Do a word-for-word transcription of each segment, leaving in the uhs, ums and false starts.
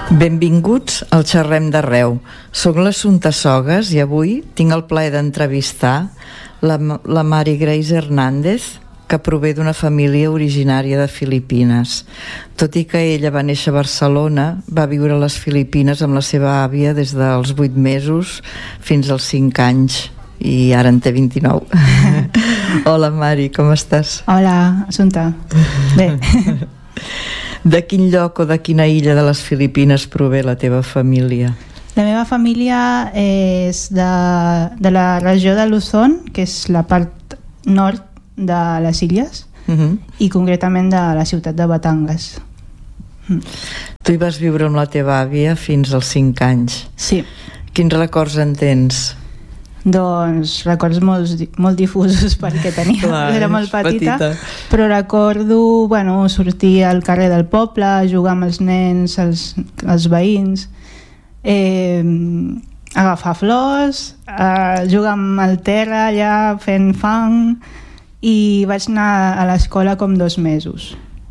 Benvinguts al Xerrem d'Arreu. Soc l'Assumpta Sogas i avui tinc el plaer d'entrevistar la, la Mari Grace Hernández, que prové d'una família originària de Filipines. Tot i que ella va néixer a Barcelona, va viure a les Filipines amb la seva àvia des dels vuit mesos fins als cinc anys i ara en té vint-i-nou. Hola Mari, com estàs? Hola, Assumpta. Bé. De quin lloc o de quina illa de les Filipines prové la teva família? La meva família és de, de la regió de Luzon, que és la part nord de les illes, uh-huh. i concretament de la ciutat de Batangas. Mm. Tu hi vas viure amb la teva àvia fins als cinc anys. Sí. Quins records en tens? Doncs records molt, molt difusos perquè tenia, clar, era molt petita, petita, però recordo, bueno, sortir al carrer del poble, jugar amb els nens, els, els veïns, eh, agafar flors, eh, jugar amb el terra allà fent fang, i vaig anar a l'escola com dos mesos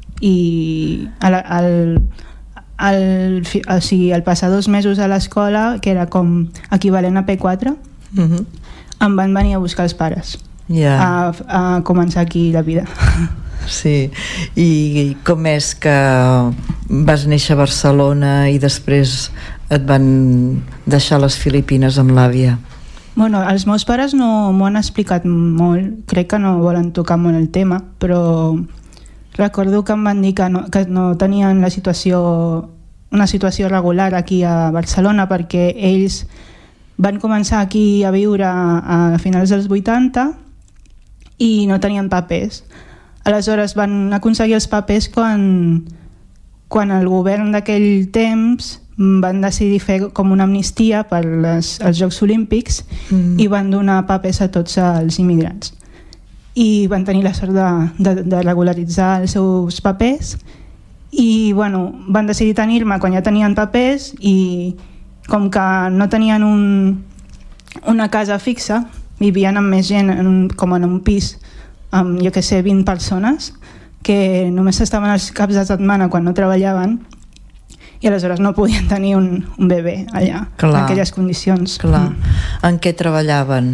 i al, al, al, o sigui, al passar dos mesos a l'escola, que era com equivalent a P quatre, uh-huh. em van venir a buscar els pares, yeah. a, a començar aquí la vida. Sí, i com és que vas néixer a Barcelona i després et van deixar les Filipines amb l'àvia? Bueno, els meus pares no m'ho han explicat molt, crec que no volen tocar molt el tema, però recordo que em van dir que no, que no tenien la situació, una situació regular aquí a Barcelona, perquè ells van començar aquí a viure a finals dels vuitanta i no tenien papers. Aleshores van aconseguir els papers quan, quan el govern d'aquell temps van decidir fer com una amnistia per les, els Jocs Olímpics, mm. i van donar papers a tots els immigrants. I van tenir la sort de, de, de regularitzar els seus papers i bueno, van decidir tenir-me quan ja tenien papers, i com que no tenien un, una casa fixa, vivien amb més gent en un, com en un pis amb, jo que sé, vint persones que només estaven els caps de setmana quan no treballaven, i aleshores no podien tenir un, un bebè allà, clar, en aquelles condicions. Clar. En què treballaven?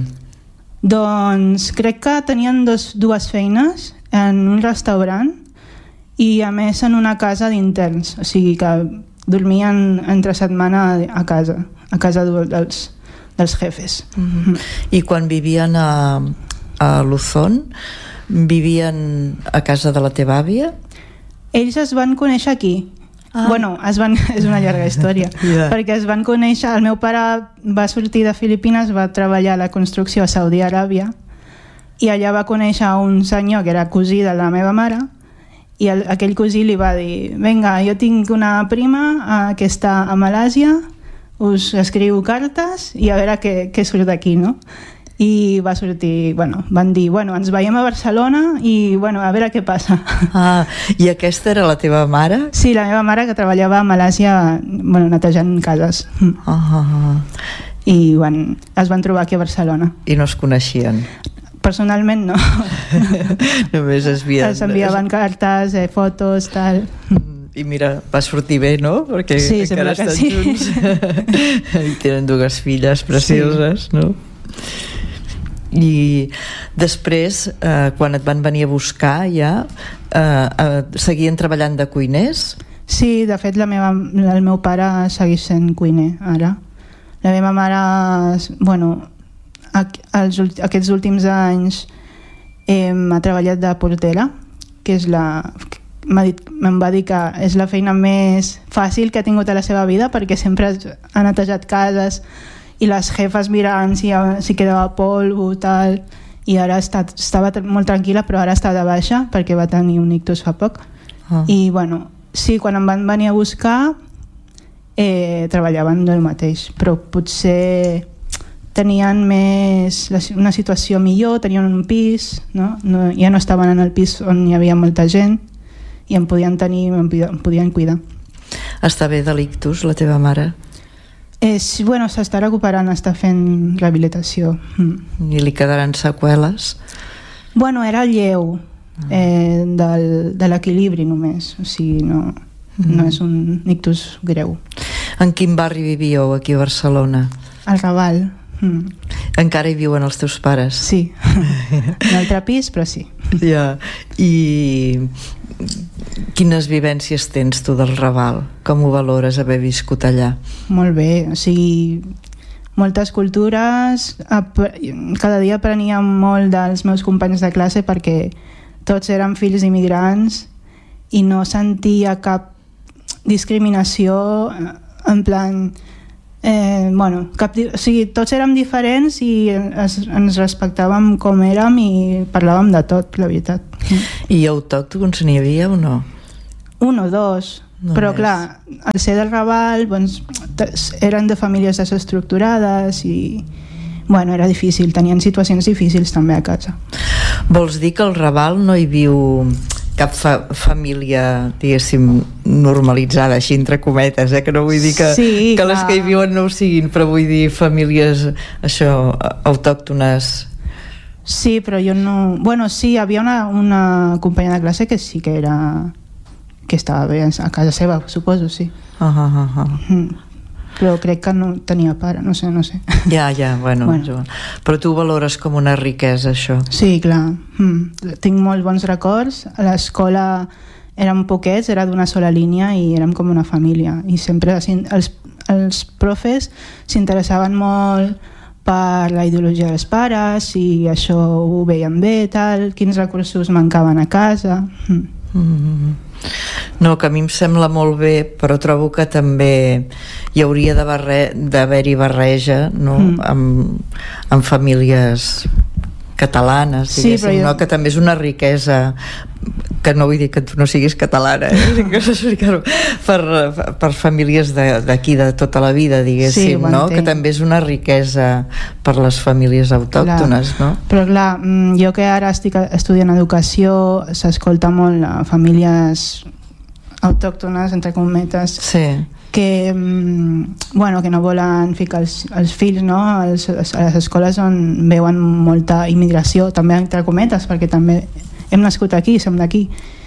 Doncs crec que tenien dos, dues feines, en un restaurant i a més en una casa d'interns, o sigui que dormien entre setmana a casa, a casa dels, dels jefes. Mm-hmm. I quan vivien a, a Luzon, vivien a casa de la teva àvia? Ells es van conèixer aquí. Ah. Bueno, es van, és una llarga història, yeah. perquè es van conèixer, el meu pare va sortir de Filipines, va treballar a la construcció a Saudi Aràbia, i allà va conèixer un senyor que era cosí de la meva mare, i el, aquell cosí li va dir: vinga, jo tinc una prima eh, que està a Malàsia, us escriu cartes i a veure què, què surt d'aquí, no? I va sortir, bueno, van dir, bueno, ens veiem a Barcelona i, bueno, a veure què passa. Ah, i aquesta era la teva mare? Sí, la meva mare, que treballava a Malàsia, bueno, netejant cases. Ah, ah, ah. I bueno, es van trobar aquí a Barcelona. I no es coneixien? Personalment no. Només es havien... Es enviaven cartes, eh, fotos, tal. I mira, va sortir bé, no? Perquè sí, encara estan sí. junts. I tenen dues filles precioses, sí. No? I després, eh, quan et van venir a buscar ja, eh, eh, seguien treballant de cuiners? Sí, de fet la meva, el meu pare segueix sent cuiner ara. La meva mare, bueno, els, aquests últims anys eh, ha treballat de portera, que és la... Me'n va dir que és la feina més fàcil que ha tingut a la seva vida, perquè sempre ha netejat cases i les jefes mirant si, si quedava polvo, tal, i ara està, estava molt tranquil·la, però ara està de baixa perquè va tenir un ictus fa poc. Ah. I bueno, sí, quan em van venir a buscar eh, treballaven del mateix, però potser tenien més una situació millor, tenien un pis, no? No, ja no estaven en el pis on hi havia molta gent i em podien tenir, em podien cuidar. Està bé de l'ictus, la teva mare? Eh, sí, bueno, s'està recuperant, està fent rehabilitació. Mm. I li quedaran seqüeles? Bueno, era lleu, eh, del, de l'equilibri només, o sigui, no, mm. no és un ictus greu. En quin barri vivíeu aquí a Barcelona? Al Raval. Mm. Encara hi viuen els teus pares? Sí, un altre pis, però sí. Ja. I quines vivències tens tu del Raval? Com ho valores haver viscut allà? Molt bé, o sigui, moltes cultures. Cada dia aprenia molt dels meus companys de classe perquè tots eren fills d'immigrants i no sentia cap discriminació en plan... Eh, bueno, cap, o sigui, tots érem diferents i es, ens respectàvem com érem i parlàvem de tot, la veritat. I autòctons n'hi havia o no? Un o dos, no però més. Clar, al ser del Raval doncs, eren de famílies desestructurades i bueno, era difícil, tenien situacions difícils també a casa. Vols dir que al Raval no hi viu cap fa família, diguéssim, normalitzada, així entre cometes, eh? Que no vull dir que, sí, que les que hi viuen no ho siguin, però vull dir famílies, això, autòctones. Sí, però jo no... Bueno, sí, hi havia una, una companya de classe que sí que era... que estava bé a casa seva, suposo, sí. Uh -huh, uh -huh. Mm. Però crec que no tenia pare, no sé, no sé. Ja, ja, bueno, bueno. Jo... Però tu valores com una riquesa, això. Sí, clar. Mm. Tinc molts bons records. A l'escola érem poquets, era d'una sola línia i érem com una família. I sempre els, els profes s'interessaven molt per la ideologia dels pares i això ho veien bé, tal, quins recursos mancaven a casa. Mm. Mm-hmm. No, que a mi em sembla molt bé, però trobo que també hi hauria d'haver-hi barreja, no? Mm. amb, amb famílies catalanes, sí, jo... no? Que també és una riquesa, que no vull dir que tu no siguis catalana, eh? per, per famílies d'aquí de, de tota la vida, diguéssim, sí, no? Que també és una riquesa per les famílies autòctones, clar. No? Però clar, jo que ara estic estudiant educació, s'escolta molt a famílies autòctones, entre cometes, sí. que, bueno, que no volen ficar els, els fills, no? Els, a les escoles on veuen molta immigració, també entre cometes, perquè també hem nascut aquí, som d'aquí.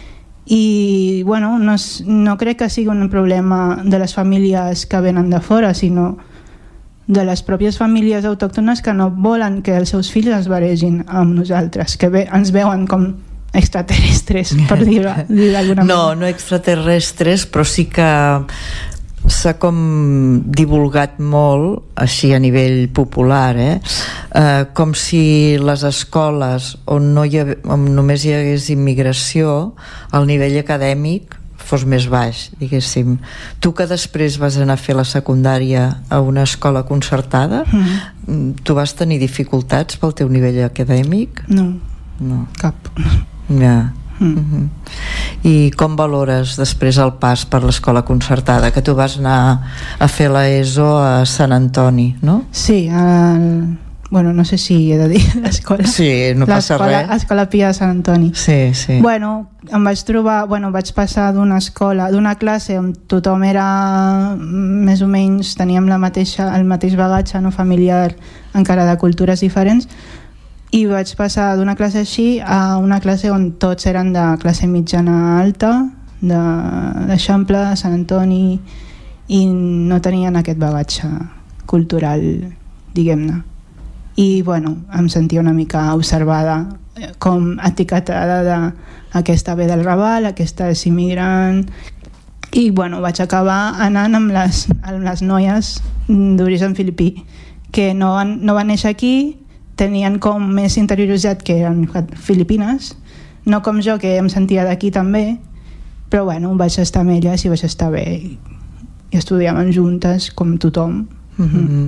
I bueno, no, no crec que sigui un problema de les famílies que venen de fora, sinó de les pròpies famílies autòctones que no volen que els seus fills es barregin amb nosaltres, que ve, ens veuen com extraterrestres, per dir-ho d'alguna manera. No, no extraterrestres, però sí que s'ha com divulgat molt, així a nivell popular, eh? Eh, com si les escoles on, no hi ha, on només hi hagués immigració, el nivell acadèmic fos més baix, diguéssim. Tu que després vas anar a fer la secundària a una escola concertada, mm-hmm. tu vas tenir dificultats pel teu nivell acadèmic? No, no. cap. Ja. Mm. Mm-hmm. I com valores després el pas per l'escola concertada, que tu vas anar a fer la ESO a Sant Antoni, no? Sí, el... bueno, no sé si he de dir l'escola. Sí, no passa res. L'escola Pia de Sant Antoni. Sí, sí. Bueno, em vaig trobar, bueno, vaig passar d'una escola, d'una classe on tothom era més o menys, teníem la mateixa, el mateix bagatge no familiar, encara de cultures diferents, i vaig passar d'una classe així a una classe on tots eren de classe mitjana alta, d'Eixample, de Sant Antoni, i no tenien aquest bagatge cultural, diguem-ne. I bueno, em sentia una mica observada, com etiquetada de aquesta ve del Raval, aquesta és immigrant, i bueno, vaig acabar anant amb les, amb les noies d'origen filipí, que no van, no van néixer aquí, tenien com més interioritzat que eren filipines, no com jo, que em sentia d'aquí també, però bueno, vaig estar amb elles i vaig estar bé, i, i estudiàvem juntes com tothom. Mm-hmm.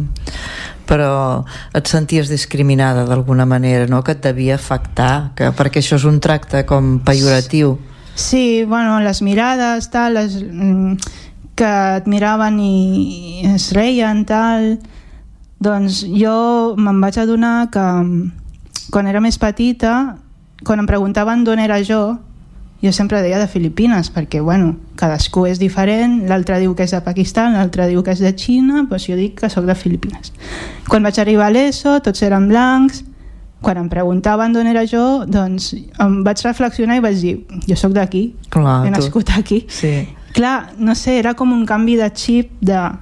Però et senties discriminada d'alguna manera, no? Que et devia afectar, que, perquè això és un tracte com pejoratiu. Sí, bueno, les mirades, tal, les, que et miraven i es reien, tal. Doncs jo me'n vaig adonar que quan era més petita, quan em preguntaven d'on era jo, jo sempre deia de Filipines, perquè bueno, cadascú és diferent, l'altre diu que és de Pakistan, l'altre diu que és de Xina, doncs jo dic que sóc de Filipines. Quan vaig arribar a l'ESO, tots eren blancs, quan em preguntaven d'on era jo, doncs em vaig reflexionar i vaig dir, jo sóc d'aquí, he nascut aquí. Sí. Clar, no sé, era com un canvi de xip de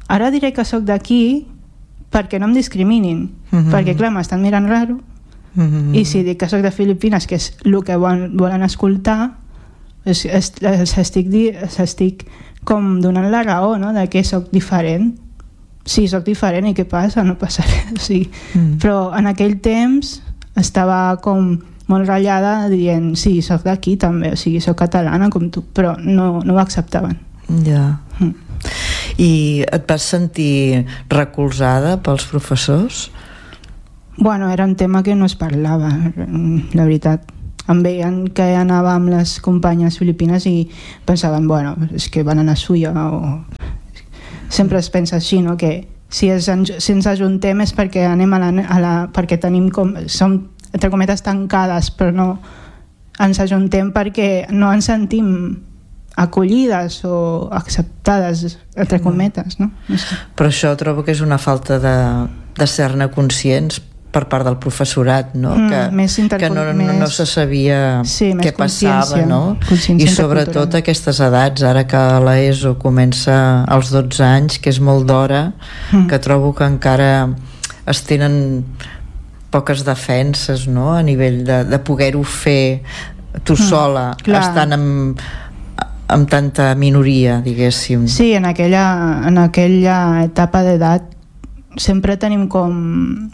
ara diré que sóc d'aquí perquè no em discriminin, mm-hmm. perquè clar, m'estan mirant raro, mm-hmm. i si dic que sóc de Filipines, que és el que volen, volen escoltar, és, és, s'estic, s'estic com donant la raó, no?, de que sóc diferent. Sí, sóc diferent i què passa? No passa res. Sí. Mm. Però en aquell temps estava com molt ratllada dient, sí, sóc d'aquí també, o sigui, sóc catalana com tu, però no, no ho acceptaven. Ja. Mm. I et vas sentir recolzada pels professors? Bueno, era un tema que no es parlava, la veritat. Em veien que anava amb les companyes filipines i pensaven, bueno, és que van anar a Suïa o... Sempre es pensa així, no?, que si, es, si ens ajuntem és perquè anem a la, a la, perquè tenim com, som, entre cometes, tancades, però no ens ajuntem perquè no ens sentim acollides o acceptades, entre cometes, no? No sé. Però això trobo que és una falta de, de ser-ne conscients per part del professorat, no? Mm, que, més que no, no, no se sabia sí, què passava, no? I sobretot a aquestes edats, ara que l'ESO comença als dotze anys, que és molt d'hora, mm. que trobo que encara es tenen poques defenses, no?, a nivell de, de poder-ho fer tu mm, sola, clar. Estant amb, amb tanta minoria, diguéssim. Sí, en aquella, en aquella etapa d'edat sempre tenim com...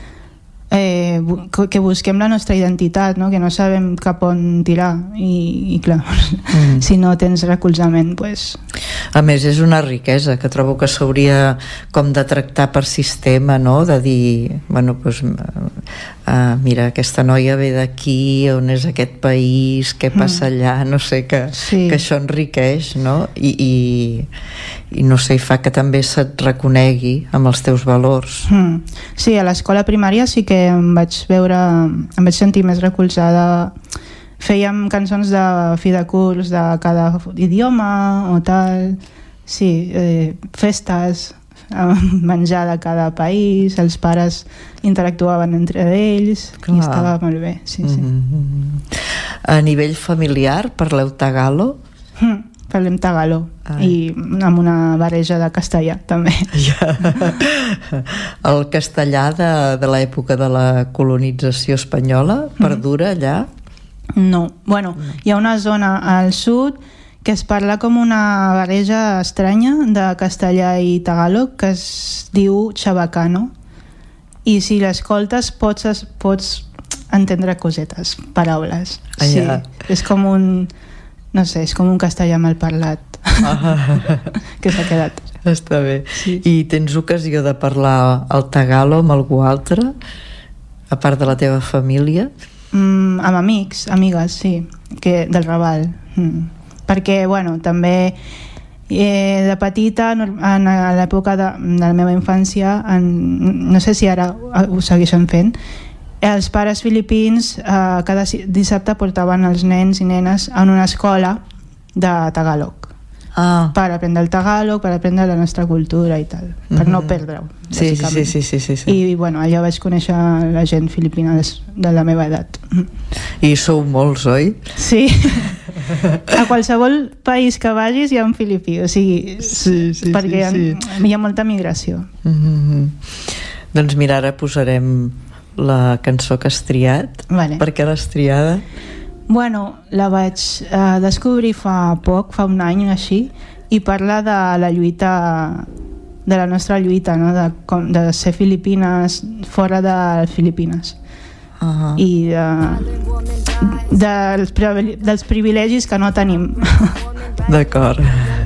Eh, que busquem la nostra identitat, no? Que no sabem cap on tirar i, i clar, mm. si no tens recolzament, pues... A més és una riquesa que trobo que s'hauria com de tractar per sistema, no? De dir, bueno, pues, uh, mira, aquesta noia ve d'aquí, on és aquest país, què passa allà, no sé, que, sí. que això enriqueix, no? I, i, i no sé, fa que també se't reconegui amb els teus valors. Mm. Sí, a l'escola primària sí que em vaig veure, em vaig sentir més recolzada. Fèiem cançons de fi de curs de cada idioma o tal, sí, eh, festes, menjar de cada país, els pares interactuaven entre ells. Clar. I estava molt bé, sí, sí. Mm-hmm. A nivell familiar parleu tagalo? Mm. Parlem tagalo. Ai. I amb una barreja de castellà també. Ja. El castellà de, de l'època de la colonització espanyola perdura allà? No, bueno, no. Hi ha una zona al sud que es parla com una barreja estranya de castellà i tagalog que es diu chabacano, i si l'escoltes pots, pots entendre cosetes, paraules. Allà. Sí, és com un... No sé, és com un castellà mal parlat ah. que s'ha quedat. Està bé. Sí. I tens ocasió de parlar el tagalo amb algú altre, a part de la teva família? Mm, amb amics, amigues, sí, que, del Raval. Mm. Perquè, bueno, també eh, de petita, en l'època de, de la meva infància, en, no sé si ara ho segueixen fent, els pares filipins eh, cada dissabte portaven els nens i nenes en una escola de tagalog ah. per aprendre el tagalog, per aprendre la nostra cultura i tal, mm-hmm. per no perdre-ho, sí, sí, sí, sí, sí, sí. I bueno, allà vaig conèixer la gent filipina de la meva edat. I sou molts, oi? Sí. A qualsevol país que vagis hi ha un filipí, o sigui, sí, sí, perquè sí, sí. hi ha molta migració. Mm-hmm. Doncs mira, ara posarem la cançó que has triat. Vale. Per què l'has triada? Bueno, la vaig eh, descobrir fa poc, fa un any o així, i parla de la lluita, de la nostra lluita, no? de, de ser filipines fora de Filipines. Uh-huh. I de, dels, dels privilegis que no tenim. D'acord.